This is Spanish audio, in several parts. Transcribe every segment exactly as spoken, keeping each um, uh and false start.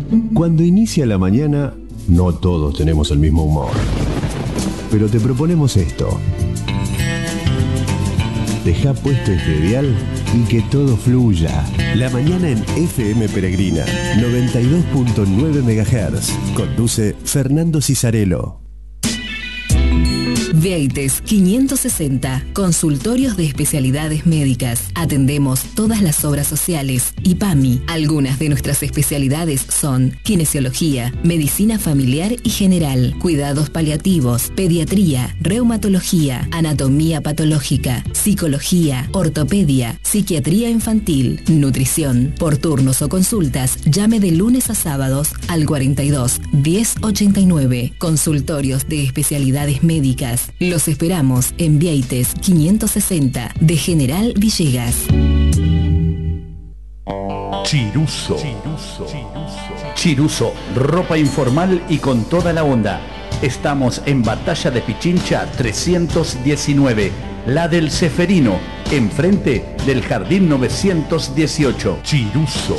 Cuando inicia la mañana, no todos tenemos el mismo humor. Pero te proponemos esto. Deja puesto este dial y que todo fluya. La mañana en F M Peregrina, noventa y dos punto nueve megahertz. Conduce Fernando Cisarello. Vieites quinientos sesenta, consultorios de especialidades médicas. Atendemos todas las obras sociales y P A M I. Algunas de nuestras especialidades son kinesiología, medicina familiar y general, cuidados paliativos, pediatría, reumatología, anatomía patológica, psicología, ortopedia, psiquiatría infantil, nutrición. Por turnos o consultas, llame de lunes a sábados al cuarenta y dos, diez ochenta y nueve. Consultorios de especialidades médicas. Los esperamos en Vieites quinientos sesenta de General Villegas. Chiruso. Chiruso, ropa informal y con toda la onda. Estamos en Batalla de Pichincha trescientos diecinueve, la del Ceferino, enfrente del Jardín novecientos dieciocho. Chiruso.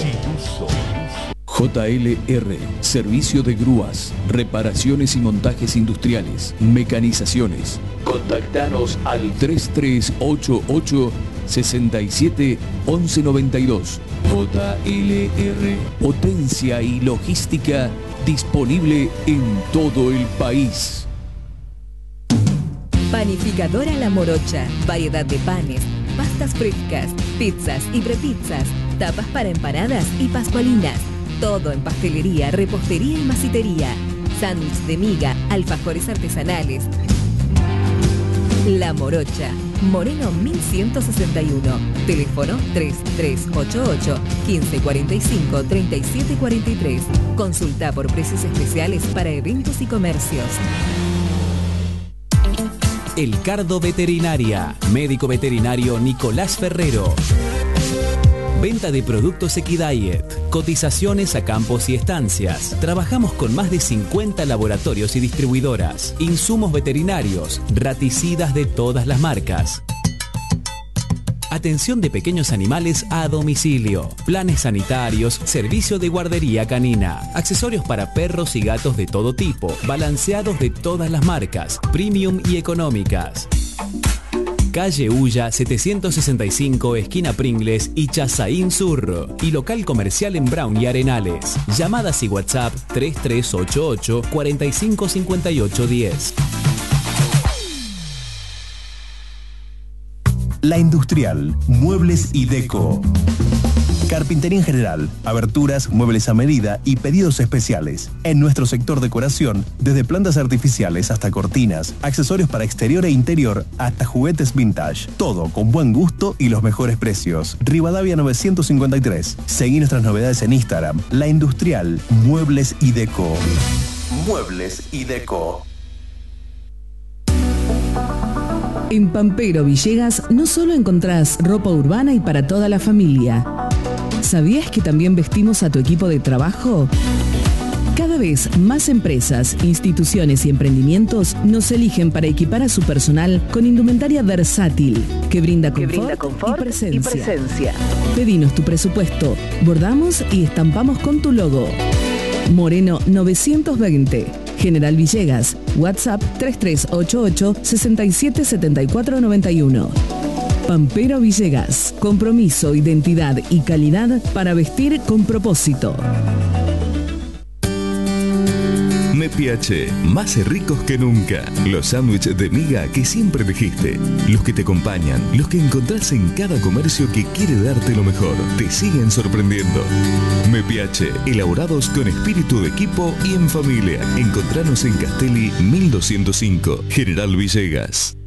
J L R, servicio de grúas, reparaciones y montajes industriales, mecanizaciones. Contactanos al tres tres ocho ocho, seis siete, once noventa y dos. J L R, potencia y logística disponible en todo el país. Panificadora La Morocha, variedad de panes, pastas frescas, pizzas y prepizzas, tapas para empanadas y pascualinas. Todo en pastelería, repostería y masitería. Sándwich de miga, alfajores artesanales. La Morocha, Moreno mil ciento sesenta y uno. Teléfono tres tres ocho ocho, quince cuarenta y cinco, treinta y siete cuarenta y tres. Consulta por precios especiales para eventos y comercios. El Cardo Veterinaria. Médico veterinario Nicolás Ferrero. Venta de productos Equidiet, cotizaciones a campos y estancias. Trabajamos con más de cincuenta laboratorios y distribuidoras. Insumos veterinarios, raticidas de todas las marcas. Atención de pequeños animales a domicilio. Planes sanitarios, servicio de guardería canina. Accesorios para perros y gatos de todo tipo. Balanceados de todas las marcas, premium y económicas. Calle Ulla setecientos sesenta y cinco, esquina Pringles y Chazaín Sur. Y local comercial en Brown y Arenales. Llamadas y WhatsApp tres tres ocho ocho, cuarenta y cinco cincuenta y ocho diez. La Industrial, Muebles y Deco. Carpintería en general, aberturas, muebles a medida y pedidos especiales. En nuestro sector decoración, desde plantas artificiales hasta cortinas, accesorios para exterior e interior, hasta juguetes vintage. Todo con buen gusto y los mejores precios. Rivadavia novecientos cincuenta y tres. Seguí nuestras novedades en Instagram. La Industrial, Muebles y Deco. Muebles y Deco. En Pampero Villegas no solo encontrás ropa urbana y para toda la familia. ¿Sabías que también vestimos a tu equipo de trabajo? Cada vez más empresas, instituciones y emprendimientos nos eligen para equipar a su personal con indumentaria versátil que brinda confort, que brinda confort y, presencia. y presencia. Pedinos tu presupuesto, bordamos y estampamos con tu logo. Moreno novecientos veinte, General Villegas, WhatsApp tres tres ocho ocho, seis siete siete cuatro nueve uno. Pampero Villegas, compromiso, identidad y calidad para vestir con propósito. MePH, más ricos que nunca. Los sándwiches de miga que siempre elegiste. Los que te acompañan, los que encontrás en cada comercio que quiere darte lo mejor. Te siguen sorprendiendo. MePH, elaborados con espíritu de equipo y en familia. Encontranos en Castelli mil doscientos cinco, General Villegas.